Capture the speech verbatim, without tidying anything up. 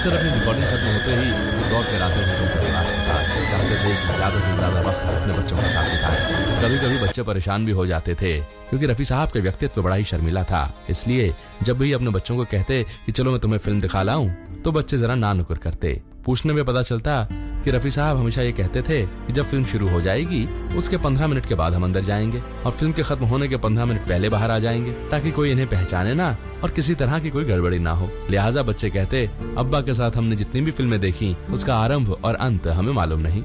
अक्सर अपनी रिकॉर्डिंग खत्म होते ही दौड़ कर आते थे उनके परिवार के पास, चाहते थे कि ज्यादा से ज्यादा वक्त अपने बच्चों के साथ बिताएं। कभी कभी बच्चे परेशान भी हो जाते थे क्योंकि रफी साहब का व्यक्तित्व बड़ा ही शर्मिला था। इसलिए जब भी अपने बच्चों को कहते कि चलो मैं तुम्हें फिल्म दिखा लाऊं, तो बच्चे जरा ना नुकुर करते। पूछने में पता चलता कि रफी साहब हमेशा ये कहते थे कि जब फिल्म शुरू हो जाएगी उसके पंद्रह मिनट के बाद हम अंदर जाएंगे और फिल्म के खत्म होने के पंद्रह मिनट पहले बाहर आ जाएंगे, ताकि कोई इन्हें पहचाने ना और किसी तरह की कोई गड़बड़ी ना हो। लिहाजा बच्चे कहते, अब्बा के साथ हमने जितनी भी फिल्में देखी उसका आरंभ और अंत हमें मालूम नहीं।